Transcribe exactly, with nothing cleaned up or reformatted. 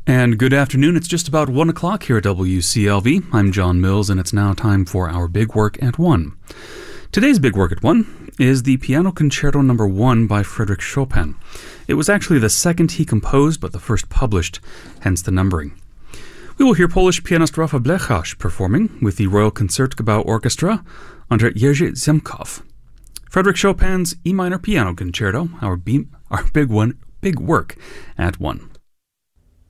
And good afternoon. It's just about one o'clock here at W C L V. I'm John Mills, and it's now time for our Big Work at one. Today's Big Work at one is the Piano Concerto Number one by Frédéric Chopin. It was actually the second he composed, but the first published, hence the numbering. We will hear Polish pianist Rafał Blechacz performing with the Royal Concertgebouw Orchestra under Jerzy Zemkow. Frédéric Chopin's E minor piano concerto, our, be- our big one, big work at one.